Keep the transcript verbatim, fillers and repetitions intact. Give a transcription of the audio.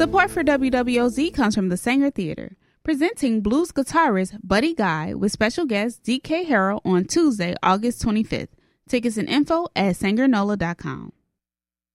Support for W W O Z comes from the Sanger Theater, presenting blues guitarist Buddy Guy with special guest D K Harrell on Tuesday, August twenty-fifth. Tickets and info at sanger nola dot com.